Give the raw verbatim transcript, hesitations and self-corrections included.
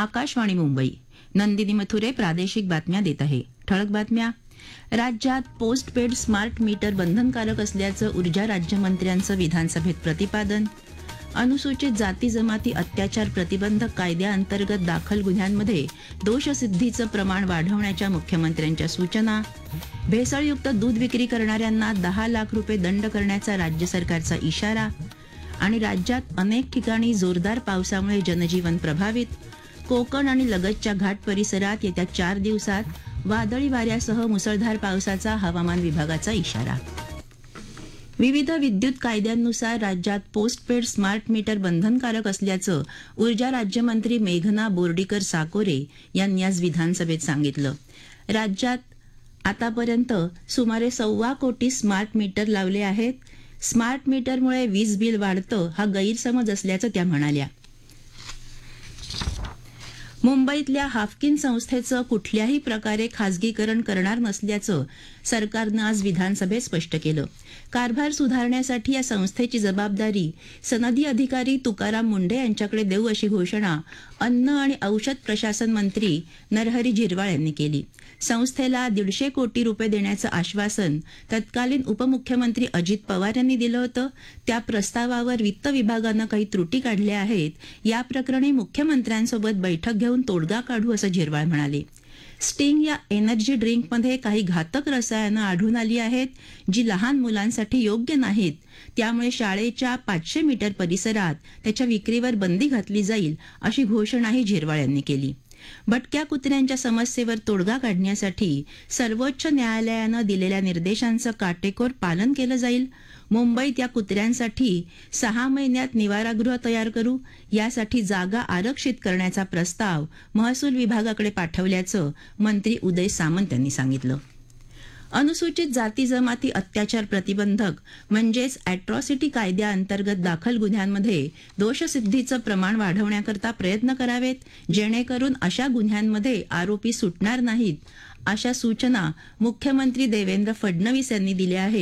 आकाशवाणी मुंबई. नंदिनी मथुरे प्रादेशिक बातम्या देत आहे. ठळक बातम्या. राज्यात पोस्ट पेड स्मार्ट मीटर बंधनकारक असल्याचं ऊर्जा राज्यमंत्र्यांचं विधानसभेत प्रतिपादन. अनुसूचित जाती जमाती अत्याचार प्रतिबंधक कायद्याअंतर्गत दाखल गुन्ह्यांमध्ये दोषसिद्धीचं प्रमाण वाढवण्याच्या मुख्यमंत्र्यांच्या सूचना. भेसळयुक्त दूध विक्री करणाऱ्यांना दहा लाख रुपये दंड करण्याचा राज्य सरकारचा इशारा. आणि राज्यात अनेक ठिकाणी जोरदार पावसामुळे जनजीवन प्रभावित. कोकण आणि लगतच्या घाट परिसरात येत्या चार दिवसात वादळी वाऱ्यासह मुसळधार पावसाचा हवामान विभागाचा इशारा. विविध विद्युत कायद्यांनुसार राज्यात पोस्ट पेड स्मार्ट मीटर बंधनकारक असल्याचं ऊर्जा राज्यमंत्री मेघना बोर्डीकर साकोरे यांनी आज विधानसभेत सांगितलं. राज्यात आतापर्यंत सुमारे सव्वा कोटी स्मार्ट मीटर लावले आहेत. स्मार्ट मीटरमुळे वीज बिल वाढतं हा गैरसमज असल्याचं त्या म्हणाल्या. मुंबईतल्या हाफकिन संस्थेचं कुठल्याही प्रकारे खासगीकरण करणार नसल्याचं सरकारनं आज विधानसभेत स्पष्ट केलं. कारभार सुधारण्यासाठी या संस्थेची जबाबदारी सनदी अधिकारी तुकाराम मुंढे यांच्याकडे देऊ अशी घोषणा अन्न आणि औषध प्रशासन मंत्री नरहरी झिरवाळ यांनी केली. संस्थेला दीडशे कोटी रुपये देण्याचं आश्वासन तत्कालीन उपमुख्यमंत्री अजित पवार यांनी दिलं होतं. त्या प्रस्तावावर वित्त विभागानं काही त्रुटी काढल्या आहेत. या प्रकरणी मुख्यमंत्र्यांसोबत बैठक घेऊन तोडगा काढू असं झिरवाळ म्हणाले. स्टिंग या एनर्जी ड्रिंकमध्ये काही घातक रसायनं आढळून आली आहेत जी लहान मुलांसाठी योग्य नाहीत. त्यामुळे शाळेच्या पाचशे मीटर परिसरात त्याच्या विक्रीवर बंदी घातली जाईल अशी घोषणाही झिरवाळ यांनी केली. भटक्या कुत्र्यांच्या समस्येवर तोडगा काढण्यासाठी सर्वोच्च न्यायालयानं दिलेल्या निर्देशांचं काटेकोर पालन केलं जाईल. मुंबईत या कुत्र्यांसाठी सहा महिन्यात निवारागृह तयार करू. यासाठी जागा आरक्षित करण्याचा प्रस्ताव महसूल विभागाकडे पाठवल्याचं मंत्री उदय सामंत यांनी सांगितलं. अनुसूचित जाती जमाती अत्याचार प्रतिबंधक म्हणजेच अॅट्रॉसिटी कायद्याअंतर्गत दाखल गुन्ह्यांमध्ये दोषसिद्धीचं प्रमाण वाढवण्याकरता प्रयत्न करावेत, जेणेकरून अशा गुन्ह्यांमध्ये आरोपी सुटणार नाहीत, अशा सूचना मुख्यमंत्री देवेंद्र फडणवीस यांनी दिल्या आहेत.